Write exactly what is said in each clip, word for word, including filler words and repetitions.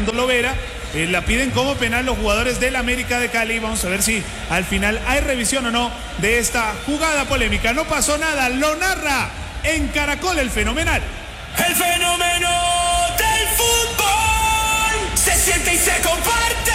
Fernando Lovera. Eh, la piden como penal los jugadores del América de Cali. Vamos a ver si al final hay revisión o no de esta jugada polémica. No pasó nada, lo narra en Caracol el fenomenal. El fenómeno del fútbol se siente y se comparte.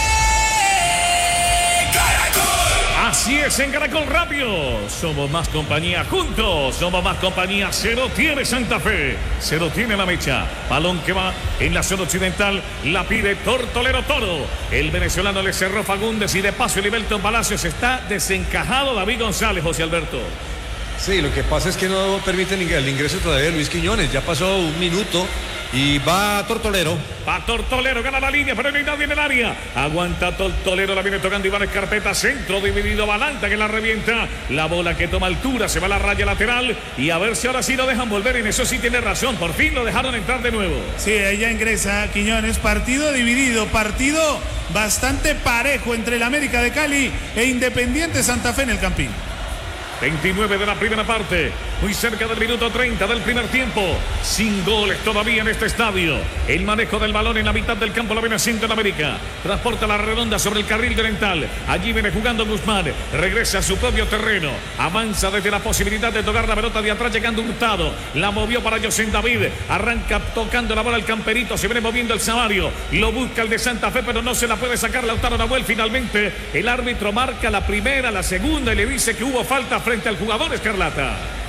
Caracol. Así es, en Caracol Radio. Somos más compañía juntos. Somos más compañía. Cero tiene Santa Fe. Cero tiene la mecha. Balón que va en la zona occidental. La pide Tortolero Toro. El venezolano le cerró Fagundes y de paso el Ibelton Palacios está desencajado David González, José Alberto. Sí, lo que pasa es que no permiten el ingreso todavía de Luis Quiñones. Ya pasó un minuto y va Tortolero. Va Tortolero, gana la línea, pero no hay nadie en el área. Aguanta Tortolero, la viene tocando Iván Escarpeta. Centro dividido, Balanta que la revienta. La bola que toma altura, se va a la raya lateral. Y a ver si ahora sí lo dejan volver. En eso sí tiene razón, por fin lo dejaron entrar de nuevo. Sí, ahí ya ingresa Quiñones. Partido dividido, partido bastante parejo entre el América de Cali e Independiente Santa Fe en el Campín. veintinueve de la primera parte, muy cerca del minuto treinta del primer tiempo, sin goles todavía en este estadio. El manejo del balón en la mitad del campo la viene haciendo en América, transporta la redonda sobre el carril oriental, allí viene jugando Guzmán, regresa a su propio terreno, avanza desde la posibilidad de tocar la pelota de atrás llegando Hurtado, la movió para José David, arranca tocando la bola al Camperito, se viene moviendo el Samario, lo busca el de Santa Fe pero no se la puede sacar Lautaro Nahuel. Finalmente el árbitro marca la primera, la segunda y le dice que hubo falta frente al jugador Escarlata.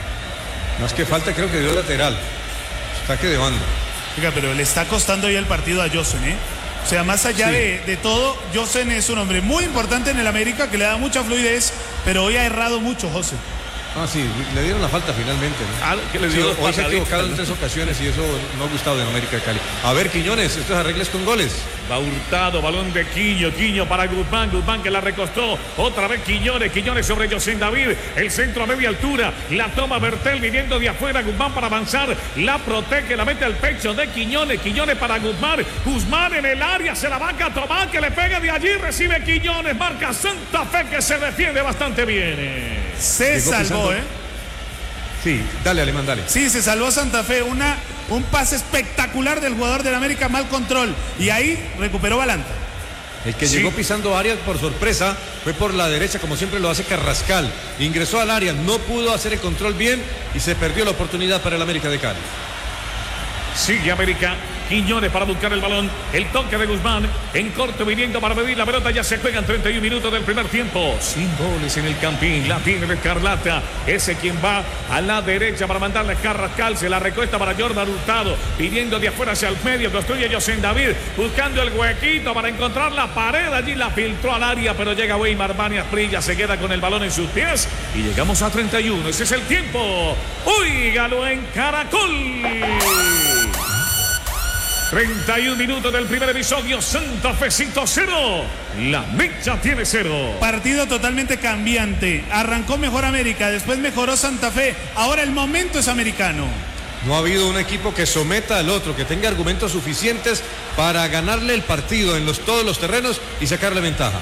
Más que falta, creo que dio lateral. Saque de banda. Oiga, pero le está costando ya el partido a Josen, ¿eh? O sea, más allá sí. de, de todo, Josen es un hombre muy importante en el América que le da mucha fluidez, pero hoy ha errado mucho, José. Ah, sí, le dieron la falta finalmente, ¿no? Ah, que le dio sí, hoy se ha equivocado en tres ocasiones y eso no ha gustado de América de Cali. A ver, Quiñones, estos arregles con goles. Va Hurtado, balón de Quiño, Quiño para Guzmán, Guzmán que la recostó, otra vez Quiñones, Quiñones sobre José David, el centro a media altura, la toma Bertel viniendo de afuera, Guzmán para avanzar, la protege, la mete al pecho de Quiñones, Quiñones para Guzmán, Guzmán en el área, se la va a tomar, que le pega de allí, recibe Quiñones, marca Santa Fe que se defiende bastante bien. Se Llegó salvó, pisando. ¿eh? Sí, dale, Alemán, dale. Sí, se salvó Santa Fe, una, un pase espectacular del jugador del América, mal control, y ahí recuperó Balanta. El que sí. llegó pisando área por sorpresa fue por la derecha, como siempre lo hace Carrascal. Ingresó al área, no pudo hacer el control bien y se perdió la oportunidad para el América de Cali. Sigue América, Quiñones para buscar el balón, el toque de Guzmán, en corto viniendo para medir la pelota, ya se juegan treinta y un minutos del primer tiempo, sin goles en el Campín, la tiene de Escarlata, ese quien va a la derecha para mandarle a Carrascal, se la recuesta para Jordan Hurtado, pidiendo de afuera hacia el medio, construye José David, buscando el huequito para encontrar la pared, allí la filtró al área, pero llega Weimar Banias Prilla, se queda con el balón en sus pies, y llegamos a treinta y uno, ese es el tiempo, óigalo en Caracol. treinta y un minutos del primer episodio, Santa Fecito cero, la mecha tiene cero. Partido totalmente cambiante, arrancó mejor América, después mejoró Santa Fe, ahora el momento es americano. No ha habido un equipo que someta al otro, que tenga argumentos suficientes para ganarle el partido en los, todos los terrenos y sacarle ventaja.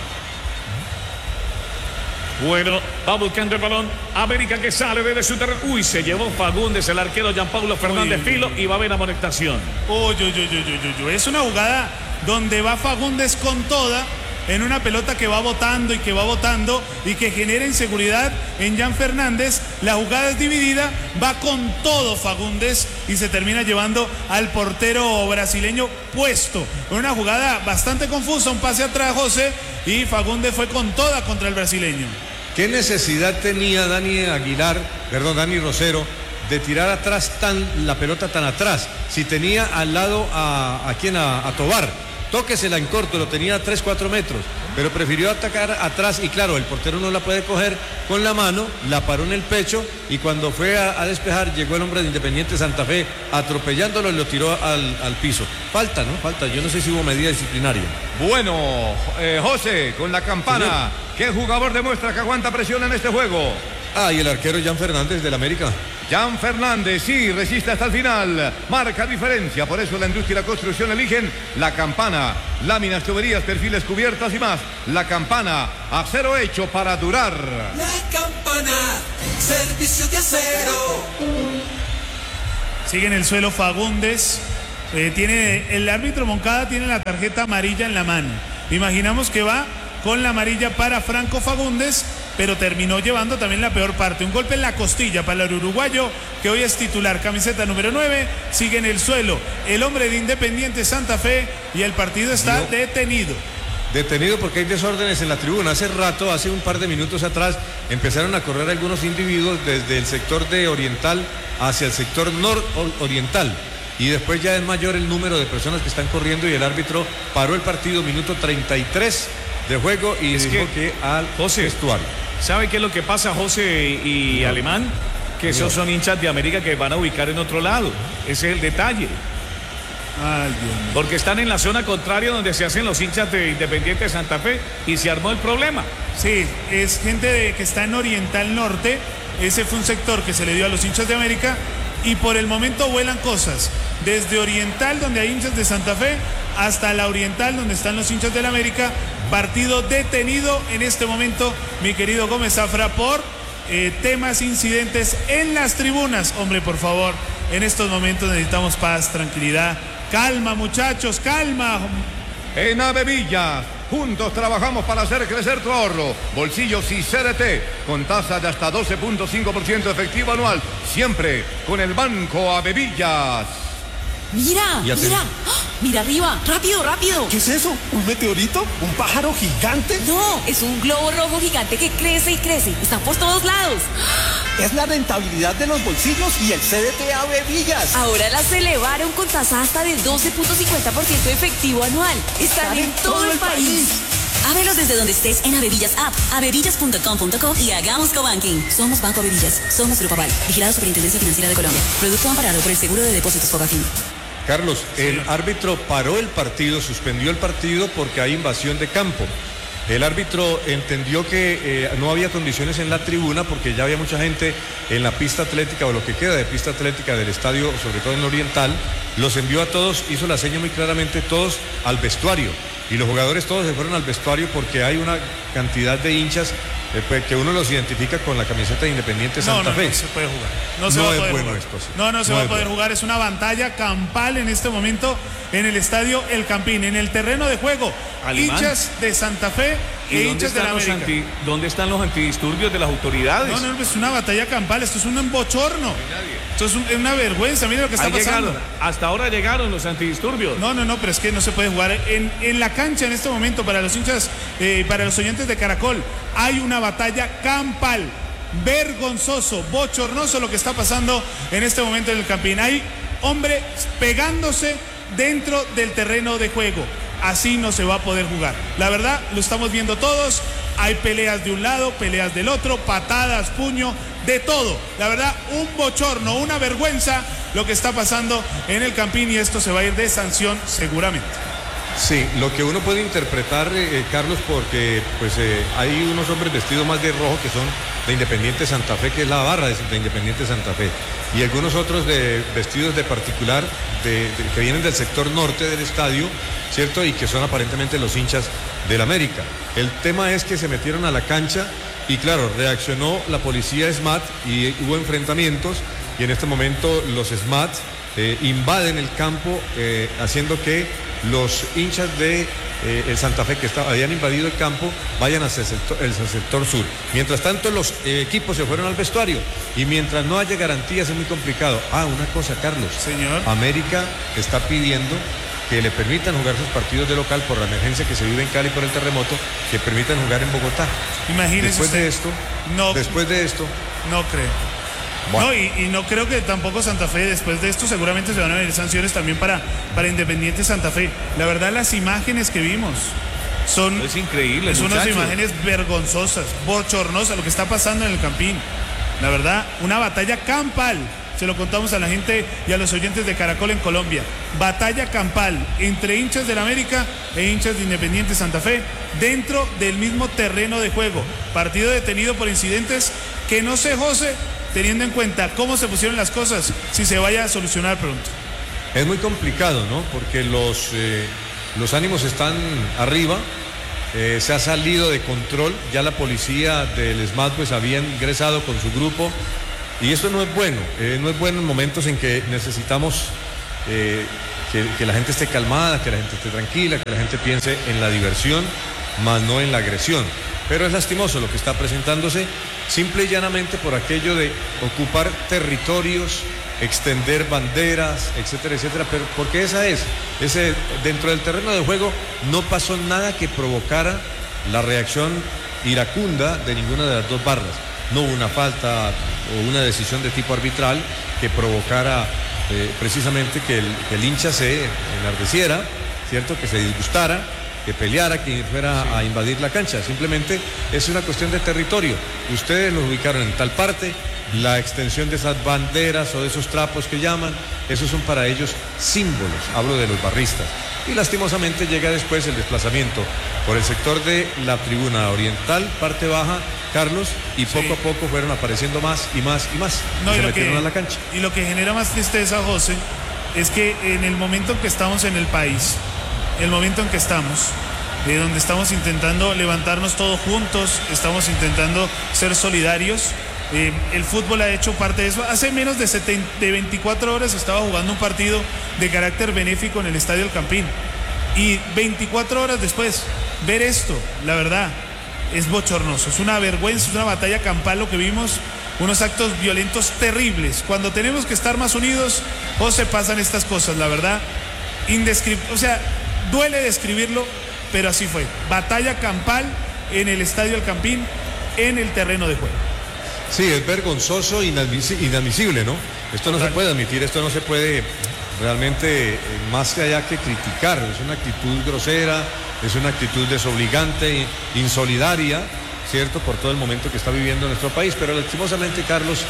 Bueno, va buscando el balón, América que sale desde su terreno. Uy, se llevó Fagundes, el arquero Jean Paulo Fernández uy, Filo, y va a haber amonestación. Uy, uy, uy, uy, uy, uy. Es una jugada donde va Fagundes con toda, en una pelota que va botando y que va botando y que genera inseguridad en Jan Fernández. La jugada es dividida, va con todo Fagundes y se termina llevando al portero brasileño puesto. Una jugada bastante confusa, un pase atrás, José, y Fagundes fue con toda contra el brasileño. ¿Qué necesidad tenía Dani Aguilar, perdón, Dani Rosero, de tirar atrás tan la pelota tan atrás? Si tenía al lado a, a quién, a, a Tobar. Tóquesela en corto, lo tenía a tres, cuatro metros, pero prefirió atacar atrás y claro, el portero no la puede coger con la mano, la paró en el pecho y cuando fue a, a despejar llegó el hombre de Independiente Santa Fe atropellándolo y lo tiró al, al piso. Falta, ¿no? Falta, yo no sé si hubo medida disciplinaria. Bueno, eh, José, con la campana, ¿qué jugador demuestra que aguanta presión en este juego? Ah, y el arquero Jan Fernández del América. Jan Fernández, sí, resiste hasta el final, marca diferencia, por eso la industria y la construcción eligen la campana, láminas, tuberías, perfiles, cubiertas y más. La campana, acero hecho para durar. La campana, servicio de acero. Sigue en el suelo Fagundes, Eh, tiene, el árbitro Moncada tiene la tarjeta amarilla en la mano. Imaginamos que va con la amarilla para Franco Fagundes, pero terminó llevando también la peor parte. Un golpe en la costilla para el uruguayo, que hoy es titular, camiseta número nueve, sigue en el suelo el hombre de Independiente Santa Fe y el partido está no. detenido. Detenido porque hay desórdenes en la tribuna. Hace rato, hace un par de minutos atrás, empezaron a correr algunos individuos desde el sector de Oriental hacia el sector nororiental. Y después ya es mayor el número de personas que están corriendo y el árbitro paró el partido, minuto treinta y tres de juego y es dijo que, que al José, vestuario. ¿Sabe qué es lo que pasa, José y no. Alemán? Que esos son hinchas de América que van a ubicar en otro lado. Ese es el detalle. Ay, Dios mío. Porque están en la zona contraria donde se hacen los hinchas de Independiente Santa Fe y se armó el problema. Sí, es gente de, que está en Oriental Norte. Ese fue un sector que se le dio a los hinchas de América y por el momento vuelan cosas. Desde Oriental, donde hay hinchas de Santa Fe, hasta la Oriental, donde están los hinchas del América. Partido detenido en este momento, mi querido Gómez Zafra, por eh, temas, incidentes en las tribunas. Hombre, por favor, en estos momentos necesitamos paz, tranquilidad. Calma, muchachos, calma. En Avevillas, juntos trabajamos para hacer crecer tu ahorro. Bolsillos y C D T, con tasa de hasta doce punto cinco por ciento efectivo anual. Siempre con el Banco Avevillas. Mira, mira, ¡oh! Mira arriba, rápido, rápido. ¿Qué es eso? ¿Un meteorito? ¿Un pájaro gigante? No, es un globo rojo gigante que crece y crece. Está por todos lados. Es la rentabilidad de los bolsillos y el C D T Avevillas. Ahora las elevaron con tasa hasta del doce punto cincuenta por ciento efectivo anual. Están en todo el país. Ábrelos desde donde estés en Avevillas App, avevillas punto com punto co y hagamos cobanking. Somos Banco Avevillas, somos Grupo Aval, vigilado Superintendencia Financiera de Colombia. Producto amparado por el Seguro de Depósitos Fogafín. Carlos, el árbitro paró el partido, suspendió el partido porque hay invasión de campo. El árbitro entendió que eh, no había condiciones en la tribuna porque ya había mucha gente en la pista atlética o lo que queda de pista atlética del estadio, sobre todo en Oriental. Los envió a todos, hizo la seña muy claramente, todos al vestuario. Y los jugadores todos se fueron al vestuario porque hay una cantidad de hinchas eh, pues, que uno los identifica con la camiseta de Independiente Santa no, no, Fe. No se puede jugar. No, se no va a es poder bueno jugar. esto. Sí. No, no se no va es a poder bueno. jugar. Es una batalla campal en este momento en el estadio El Campín, en el terreno de juego. Alemán. Hinchas de Santa Fe e hinchas de la América. Anti, ¿Dónde están los antidisturbios de las autoridades? No, no, es una batalla campal. Esto es un bochorno. Esto es, un, es una vergüenza. Mira lo que está Ahí pasando. Llegaron, hasta ahora llegaron los antidisturbios. No, no, no, pero es que no se puede jugar. En, en la cancha en este momento, para los hinchas, eh, para los oyentes de Caracol, hay una batalla campal. Vergonzoso, bochornoso lo que está pasando en este momento en el Campín. Hay hombres pegándose dentro del terreno de juego. Así no se va a poder jugar. La verdad, lo estamos viendo todos. Hay peleas de un lado, peleas del otro, patadas, puño, de todo. La verdad, un bochorno, una vergüenza lo que está pasando en el Campín y esto se va a ir de sanción seguramente. Sí, lo que uno puede interpretar, eh, Carlos, porque pues eh, hay unos hombres vestidos más de rojo que son de Independiente Santa Fe, que es la barra de, de Independiente Santa Fe, y algunos otros de vestidos de particular de, de, que vienen del sector norte del estadio, ¿cierto? Y que son aparentemente los hinchas del América. El tema es que se metieron a la cancha y claro, reaccionó la policía SMAT y hubo enfrentamientos y en este momento los SMAT eh, invaden el campo eh, haciendo que los hinchas de eh, el Santa Fe que está, habían invadido el campo vayan hacia el sector, el sector sur. Mientras tanto los eh, equipos se fueron al vestuario y mientras no haya garantías es muy complicado. Ah, una cosa, Carlos. Señor. América está pidiendo que le permitan jugar sus partidos de local por la emergencia que se vive en Cali por el terremoto, que permitan jugar en Bogotá. Imagínese después usted, de esto, no, después de esto, no creo. Bueno. No, y, y no creo que tampoco Santa Fe, después de esto seguramente se van a venir sanciones también para, para Independiente Santa Fe. La verdad, las imágenes que vimos son... Es increíble, son unas muchachos. imágenes vergonzosas, bochornosas, lo que está pasando en el Campín. La verdad, una batalla campal. Se lo contamos a la gente y a los oyentes de Caracol en Colombia. Batalla campal entre hinchas del América e hinchas de Independiente Santa Fe dentro del mismo terreno de juego. Partido detenido por incidentes que no sé, José, teniendo en cuenta cómo se pusieron las cosas, si se vaya a solucionar pronto. es muy complicado, ¿no? Porque los, eh, los ánimos están arriba, eh, se ha salido de control, ya la policía del SMAT pues había ingresado con su grupo y eso no es bueno, eh, no es bueno en momentos en que necesitamos eh, que, que la gente esté calmada, que la gente esté tranquila, que la gente piense en la diversión, más no en la agresión. Pero es lastimoso lo que está presentándose, simple y llanamente por aquello de ocupar territorios, extender banderas, etcétera, etcétera, pero porque esa es, ese, dentro del terreno de juego no pasó nada que provocara la reacción iracunda de ninguna de las dos barras. No hubo una falta o una decisión de tipo arbitral que provocara eh, precisamente que el, que el hincha se enardeciera, ¿cierto? Que se disgustara, que peleara, que fuera sí. a invadir la cancha. Simplemente es una cuestión de territorio. Ustedes los ubicaron en tal parte, la extensión de esas banderas o de esos trapos que llaman, esos son para ellos símbolos, hablo de los barristas. Y lastimosamente llega después el desplazamiento por el sector de la tribuna oriental, parte baja, Carlos, y poco sí. a poco fueron apareciendo más y más y más. No, y y se lo metieron que, a la cancha. Y lo que genera más tristeza, José, es que en el momento en que estamos en el país, el momento en que estamos, de donde estamos intentando levantarnos todos juntos, estamos intentando ser solidarios, eh, el fútbol ha hecho parte de eso. Hace menos de, setenta, de veinticuatro horas estaba jugando un partido de carácter benéfico en el Estadio El Campín, y veinticuatro horas después, ver esto, la verdad, es bochornoso, es una vergüenza, es una batalla campal lo que vimos, unos actos violentos terribles. Cuando tenemos que estar más unidos, José, pasan estas cosas, la verdad, indescriptible, o sea, duele describirlo, pero así fue. Batalla campal en el Estadio El Campín, en el terreno de juego. Sí, es vergonzoso e inadmisible, ¿no? Esto no se puede admitir, esto no se puede realmente, más que allá que criticar. Es una actitud grosera, es una actitud desobligante, insolidaria, ¿cierto? Por todo el momento que está viviendo nuestro país. Pero lastimosamente, Carlos,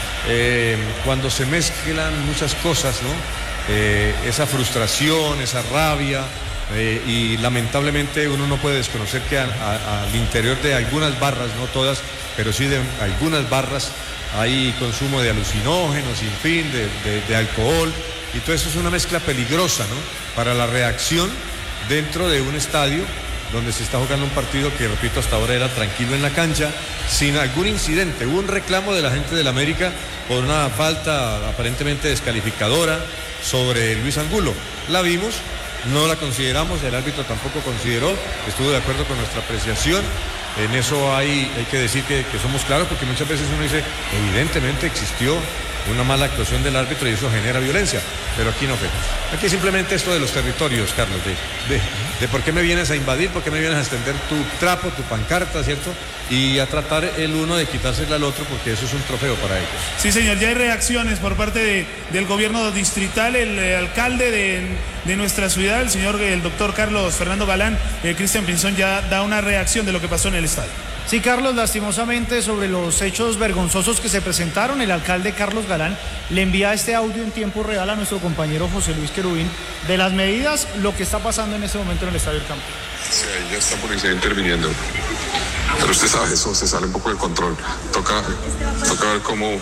eh, cuando se mezclan muchas cosas, ¿no? Eh, esa frustración, esa rabia, eh, y lamentablemente uno no puede desconocer que a, a, al interior de algunas barras, no todas, pero sí de algunas barras, hay consumo de alucinógenos, sin fin, de, de, de alcohol, y todo eso es una mezcla peligrosa, ¿no? Para la reacción dentro de un estadio donde se está jugando un partido que, repito, hasta ahora era tranquilo en la cancha, sin algún incidente. Hubo un reclamo de la gente del América por una falta aparentemente descalificadora sobre Luis Angulo. La vimos, no la consideramos, el árbitro tampoco consideró, estuvo de acuerdo con nuestra apreciación. En eso hay, hay que decir que, que somos claros, porque muchas veces uno dice, evidentemente existió una mala actuación del árbitro y eso genera violencia, pero aquí no fue. Aquí simplemente esto de los territorios, Carlos, de, de, de por qué me vienes a invadir, por qué me vienes a extender tu trapo, tu pancarta, ¿cierto? Y a tratar el uno de quitársela al otro, porque eso es un trofeo para ellos. Sí, señor, ya hay reacciones por parte de, del gobierno distrital. El eh, alcalde de, de nuestra ciudad, el señor, el doctor Carlos Fernando Galán, eh, Cristian Pinzón, ya da una reacción de lo que pasó en el estadio. Sí, Carlos, lastimosamente sobre los hechos vergonzosos que se presentaron, el alcalde Carlos Galán le envía este audio en tiempo real a nuestro compañero José Luis Querubín de las medidas, lo que está pasando en este momento en el Estadio del Campín. Sí, ahí ya está policía interviniendo. Pero usted sabe, eso se sale un poco de control. Toca, toca ver cómo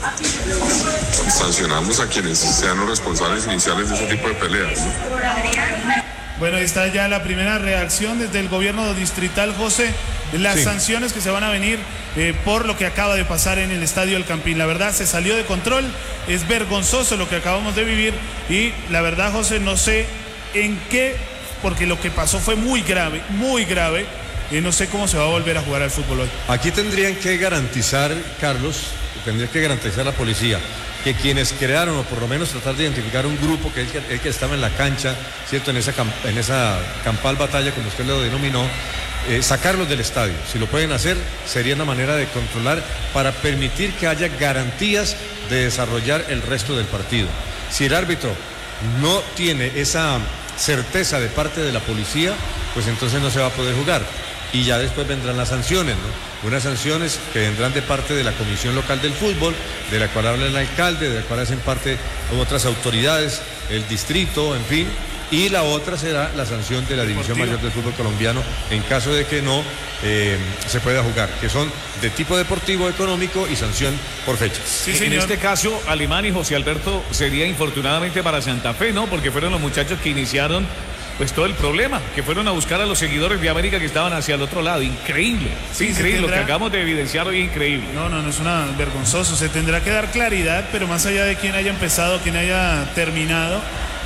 sancionamos a quienes sean los responsables iniciales de ese tipo de peleas, ¿no? Bueno, ahí está ya la primera reacción desde el gobierno distrital, José, las sí. sanciones que se van a venir eh, por lo que acaba de pasar en el Estadio El Campín. La verdad, se salió de control, es vergonzoso lo que acabamos de vivir y la verdad, José, no sé en qué, porque lo que pasó fue muy grave, muy grave, y no sé cómo se va a volver a jugar al fútbol hoy. Aquí tendrían que garantizar, Carlos, tendría que garantizar la policía, que quienes crearon, o por lo menos tratar de identificar un grupo que es el que, el que estaba en la cancha, ¿cierto? En esa, en esa campal batalla, como usted lo denominó, eh, sacarlos del estadio. Si lo pueden hacer, sería una manera de controlar para permitir que haya garantías de desarrollar el resto del partido. Si el árbitro no tiene esa certeza de parte de la policía, pues entonces no se va a poder jugar. Y ya después vendrán las sanciones, ¿no? Unas sanciones que vendrán de parte de la Comisión Local del Fútbol, de la cual habla el alcalde, de la cual hacen parte otras autoridades, el distrito, en fin. Y la otra será la sanción de la División Mayor del Fútbol Colombiano en caso de que no eh, se pueda jugar, que son de tipo deportivo, económico y sanción por fechas. Sí, en este caso, Alemán y José Alberto, sería infortunadamente para Santa Fe, ¿no? Porque fueron los muchachos que iniciaron pues todo el problema, que fueron a buscar a los seguidores de América que estaban hacia el otro lado. Increíble, sí, increíble, tendrá... lo que acabamos de evidenciar hoy, increíble. No, no, no es una vergonzoso, se tendrá que dar claridad, pero más allá de quién haya empezado, quién haya terminado,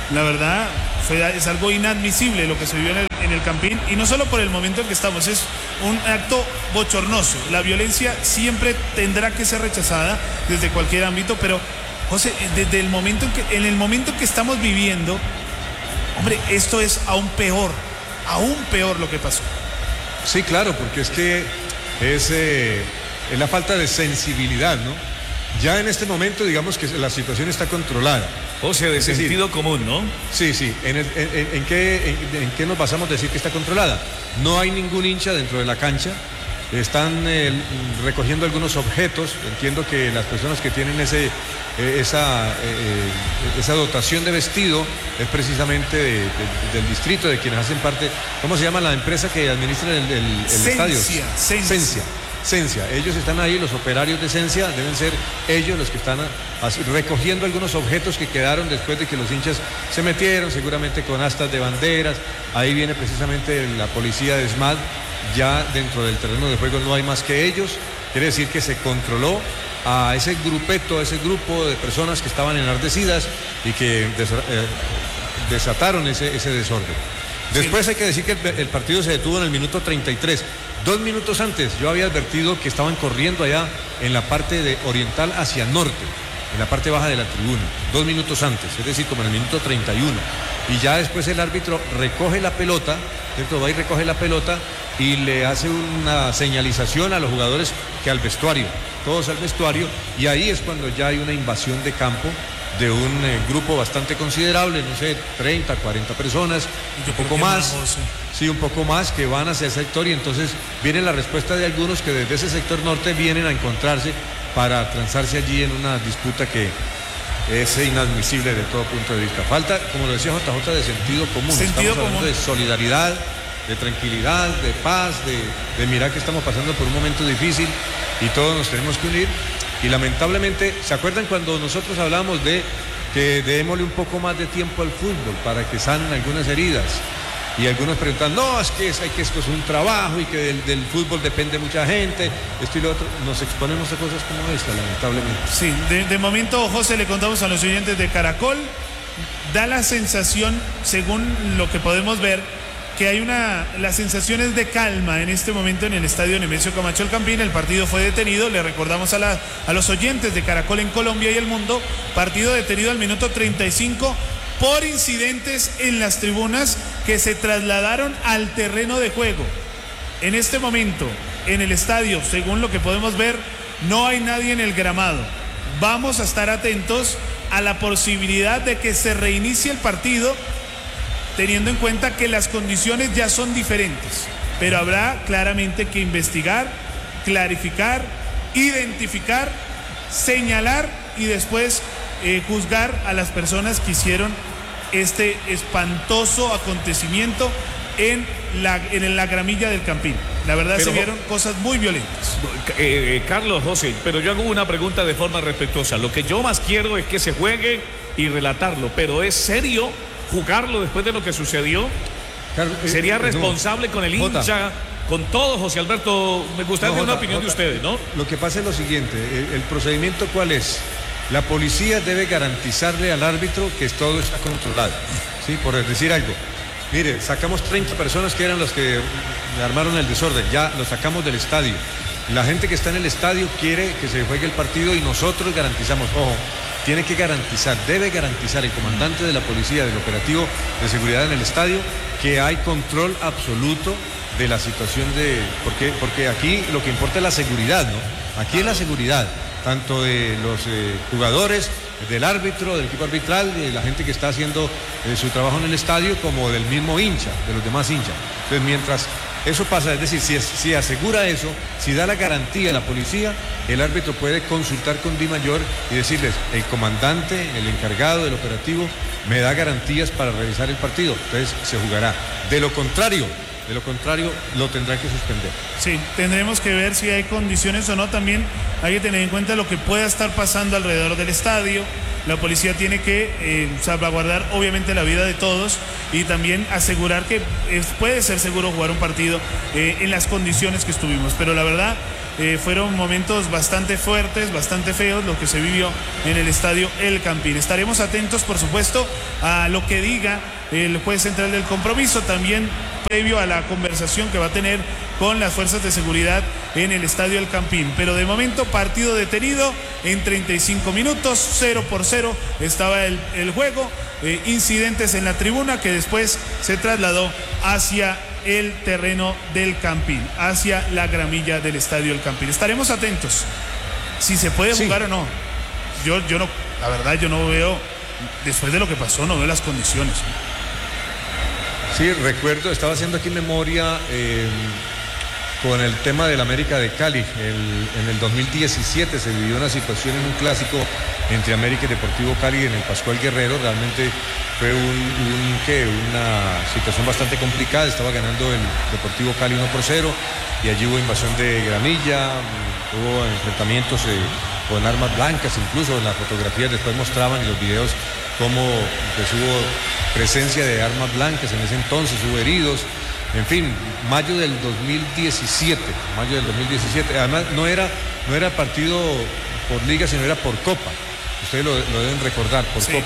La verdad, fue, es algo inadmisible lo que se vivió en el, en el Campín, y no solo por el momento en que estamos, es un acto bochornoso. La violencia siempre tendrá que ser rechazada desde cualquier ámbito, pero José, desde el momento en que, en el momento que estamos viviendo, hombre, esto es aún peor, aún peor lo que pasó. Sí, claro, porque es que es, eh, es la falta de sensibilidad, ¿no? Ya en este momento, digamos que la situación está controlada. O sea, de Es decir, sentido común, ¿no? Sí, sí. ¿En, el- en- en- en qué, en- en qué nos basamos a decir que está controlada? No hay ningún hincha dentro de la cancha. Están eh, recogiendo algunos objetos. Entiendo que las personas que tienen ese, eh, esa, eh, esa dotación de vestido es precisamente de- de- del distrito, de quienes hacen parte. ¿Cómo se llama la empresa que administra el, el- el estadio? Cencia, Cencia. Cencia. Cencia. Ellos están ahí, los operarios de Cencia, deben ser ellos los que están a- así, recogiendo algunos objetos que quedaron después de que los hinchas se metieron, seguramente con astas de banderas. Ahí viene precisamente la policía de SMAD. Ya dentro del terreno de juego no hay más que ellos. Quiere decir que se controló a ese grupeto, a ese grupo de personas que estaban enardecidas y que des- eh, desataron ese, ese desorden. Después hay que decir que el, el partido se detuvo en el minuto treinta y tres. Dos minutos antes yo había advertido que estaban corriendo allá en la parte de oriental hacia norte, en la parte baja de la tribuna. Dos minutos antes, es decir, como en el minuto treinta y uno. Y ya después el árbitro recoge la pelota, ¿cierto? Va y recoge la pelota y le hace una señalización a los jugadores que al vestuario, todos al vestuario, y ahí es cuando ya hay una invasión de campo de un eh, grupo bastante considerable, no sé, treinta, cuarenta personas, un poco más, sí, un poco más, que van hacia ese sector, y entonces viene la respuesta de algunos que desde ese sector norte vienen a encontrarse para transarse allí en una disputa que es inadmisible de todo punto de vista. Falta, como lo decía J J, de sentido común. Sentido Estamos hablando común. de solidaridad, de tranquilidad, de paz, de, de mirar que estamos pasando por un momento difícil y todos nos tenemos que unir. Y lamentablemente, ¿se acuerdan cuando nosotros hablamos de que démosle un poco más de tiempo al fútbol para que sanen algunas heridas? Y algunos preguntan, no, es que, es, hay que esto es un trabajo y que del, del fútbol depende mucha gente, esto y lo otro. Nos exponemos a cosas como esta, lamentablemente. Sí, de, de momento, José, le contamos a los oyentes de Caracol, da la sensación, según lo que podemos ver, que hay una, las sensaciones de calma en este momento en el estadio Nemesio Camacho El Campín. El partido fue detenido, le recordamos a, la, a los oyentes de Caracol en Colombia y el mundo, partido detenido al minuto treinta y cinco por incidentes en las tribunas que se trasladaron al terreno de juego. En este momento, en el estadio, según lo que podemos ver, no hay nadie en el gramado. Vamos a estar atentos a la posibilidad de que se reinicie el partido, teniendo en cuenta que las condiciones ya son diferentes, pero habrá claramente que investigar, clarificar, identificar, señalar y después eh, juzgar a las personas que hicieron este espantoso acontecimiento en la, en la gramilla del Campín. La verdad, Pero, se vieron cosas muy violentas. Eh, eh, Carlos, José, pero yo hago una pregunta de forma respetuosa. Lo que yo más quiero es que se juegue y relatarlo, pero ¿es serio jugarlo después de lo que sucedió? Claro, eh, ¿Sería no. responsable con el Jota. hincha, con todo, José Alberto? Me gustaría No, una Jota, opinión de Jota, ustedes, ¿no? Lo que pasa es lo siguiente, el, el procedimiento ¿cuál es? La policía debe garantizarle al árbitro que todo está controlado, ¿sí? Por decir algo. Mire, sacamos treinta personas que eran las que armaron el desorden, ya los sacamos del estadio. La gente que está en el estadio quiere que se juegue el partido y nosotros garantizamos, ojo, tiene que garantizar, debe garantizar el comandante de la policía del operativo de seguridad en el estadio que hay control absoluto de la situación de... Porque, porque aquí lo que importa es la seguridad, ¿no? Aquí es la seguridad, tanto de los eh, jugadores, del árbitro, del equipo arbitral, de la gente que está haciendo eh, su trabajo en el estadio, como del mismo hincha, de los demás hinchas. Entonces, mientras eso pasa, es decir, si, es, si asegura eso, si da la garantía a la policía, el árbitro puede consultar con Di Mayor y decirles, el comandante, el encargado del operativo, me da garantías para revisar el partido, entonces se jugará. De lo contrario, de lo contrario, lo tendrá que suspender. Sí, tendremos que ver si hay condiciones o no. También hay que tener en cuenta lo que pueda estar pasando alrededor del estadio, la policía tiene que eh, salvaguardar obviamente la vida de todos y también asegurar que es, puede ser seguro jugar un partido eh, en las condiciones que estuvimos. Pero la verdad eh, fueron momentos bastante fuertes, bastante feos lo que se vivió en el estadio El Campín. Estaremos atentos, por supuesto, a lo que diga el juez central del compromiso, también previo a la conversación que va a tener con las fuerzas de seguridad en el estadio El Campín. Pero de momento partido detenido en treinta y cinco minutos, cero por cero estaba el, el juego, eh, incidentes en la tribuna que después se trasladó hacia el terreno del Campín, hacia la gramilla del estadio El Campín. Estaremos atentos si se puede sí. jugar o no. Yo, yo no, la verdad yo no veo, después de lo que pasó, no veo las condiciones. Sí, recuerdo, estaba haciendo aquí memoria eh, con el tema del América de Cali. El, en el dos mil diecisiete se vivió una situación en un clásico entre América y Deportivo Cali en el Pascual Guerrero. Realmente fue un, un, ¿qué? una situación bastante complicada. Estaba ganando el Deportivo Cali uno por cero y allí hubo invasión de gramilla, hubo enfrentamientos eh, con armas blancas, incluso en las fotografías después mostraban y los videos cómo pues, hubo presencia de armas blancas en ese entonces, hubo heridos, en fin, mayo del dos mil diecisiete, mayo del dos mil diecisiete, además no era, no era partido por liga, sino era por copa, ustedes lo, lo deben recordar, por sí. copa,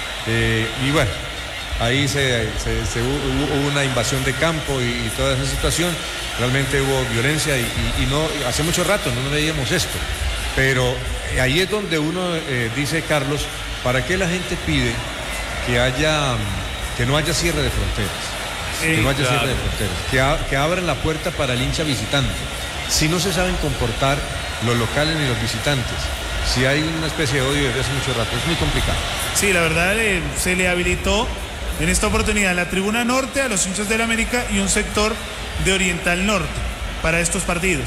eh, y bueno, ahí se, se, se hubo, hubo una invasión de campo y, y toda esa situación, realmente hubo violencia y, y, y no, hace mucho rato no veíamos esto, pero ahí es donde uno eh, dice, Carlos, ¿para qué la gente pide que haya, que no haya cierre de fronteras? Sí, que no haya claro. cierre de fronteras, que, a, que abran la puerta para el hincha visitante. Si no se saben comportar los locales ni los visitantes, si hay una especie de odio desde hace mucho rato, es muy complicado. Sí, la verdad eh, se le habilitó en esta oportunidad la tribuna norte a los hinchas del América y un sector de Oriental Norte para estos partidos.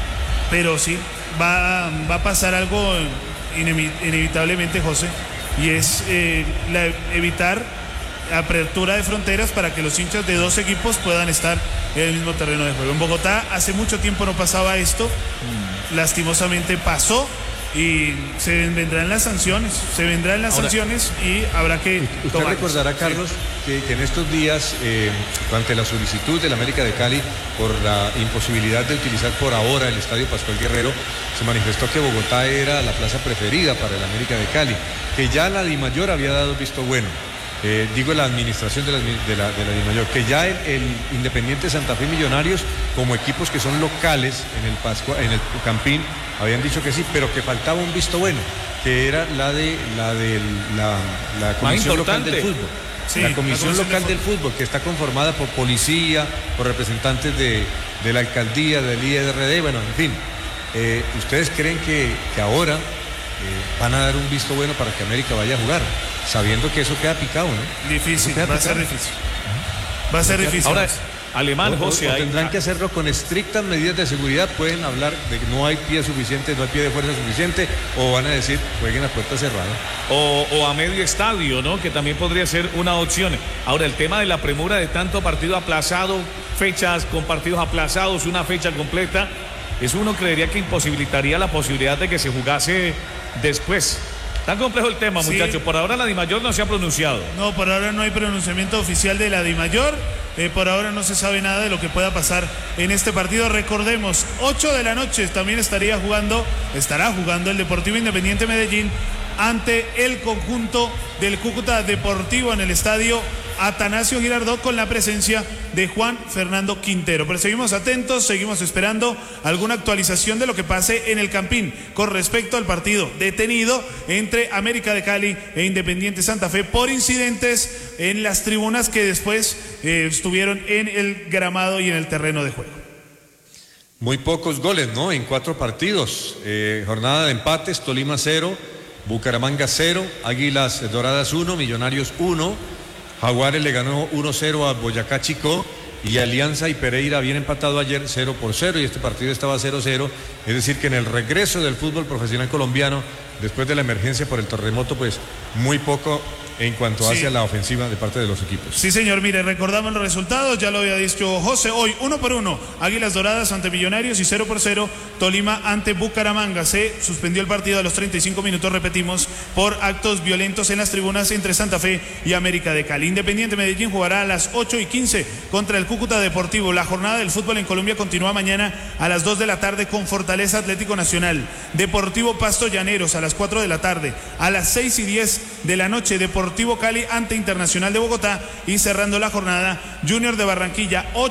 Pero sí, va, va a pasar algo inevitablemente, José, y es eh, la, evitar apertura de fronteras para que los hinchas de dos equipos puedan estar en el mismo terreno de juego. En Bogotá hace mucho tiempo no pasaba esto, mm. lastimosamente pasó y se vendrán las sanciones, se vendrán las Ahora, sanciones y habrá que usted tomar. Recordará, Carlos, sí. que, que en estos días, eh, ante la solicitud del América de Cali por la imposibilidad de utilizar por ahora el Estadio Pascual Guerrero, se manifestó que Bogotá era la plaza preferida para el América de Cali, que ya la DIMAYOR había dado visto bueno. Eh, digo la administración de la, de la, de la DIMAYOR, que ya el, el Independiente Santa Fe y Millonarios, como equipos que son locales en el Pascua, en el Campín, habían dicho que sí, pero que faltaba un visto bueno, que era la de la de la, la Comisión Local del Fútbol. Sí, la Comisión la Local del Fútbol, que está conformada por policía, por representantes de, de la alcaldía, del I R D, bueno, en fin. Eh, ¿Ustedes creen que, que ahora eh, van a dar un visto bueno para que América vaya a jugar? Sabiendo que eso queda picado, ¿no? Difícil, va a ser difícil. Va a ser difícil. Ahora, Alemán, José, o, o tendrán hay... que hacerlo con estrictas medidas de seguridad. Pueden hablar de que no hay pie suficiente, no hay pie de fuerza suficiente, o van a decir, jueguen a puerta cerrada. O, o a medio estadio, ¿no? Que también podría ser una opción. Ahora, el tema de la premura de tanto partido aplazado, fechas con partidos aplazados, una fecha completa, eso uno creería que imposibilitaría la posibilidad de que se jugase después. Tan complejo el tema, sí. muchachos. Por ahora la DIMAYOR no se ha pronunciado. No, por ahora no hay pronunciamiento oficial de la DIMAYOR. Eh, por ahora no se sabe nada de lo que pueda pasar en este partido. Recordemos, ocho de la noche también estaría jugando, estará jugando el Deportivo Independiente Medellín ante el conjunto del Cúcuta Deportivo en el estadio Atanasio Girardot, con la presencia de Juan Fernando Quintero. Pero seguimos atentos, seguimos esperando alguna actualización de lo que pase en el Campín con respecto al partido detenido entre América de Cali e Independiente Santa Fe por incidentes en las tribunas que después eh, estuvieron en el gramado y en el terreno de juego. Muy pocos goles, ¿no? En cuatro partidos. Eh, jornada de empates: Tolima cero, Bucaramanga cero, Águilas Doradas uno, Millonarios uno. Jaguares le ganó uno cero a Boyacá Chicó y Alianza y Pereira habían empatado ayer cero por cero y este partido estaba cero cero, es decir que en el regreso del fútbol profesional colombiano, después de la emergencia por el terremoto, pues muy poco en cuanto Sí. hacia la ofensiva de parte de los equipos. Sí, señor, mire, recordamos los resultados, ya lo había dicho José, hoy uno por uno, Águilas Doradas ante Millonarios y cero por cero, Tolima ante Bucaramanga. Se suspendió el partido a los treinta y cinco minutos, repetimos, por actos violentos en las tribunas entre Santa Fe y América de Cali. Independiente Medellín jugará a las ocho y quince contra el Cúcuta Deportivo. La jornada del fútbol en Colombia continúa mañana a las dos de la tarde con Fortaleza Atlético Nacional, Deportivo Pasto Llaneros a las cuatro de la tarde, a las seis y diez de la noche Deportivo Cali ante Internacional de Bogotá y cerrando la jornada Junior de Barranquilla.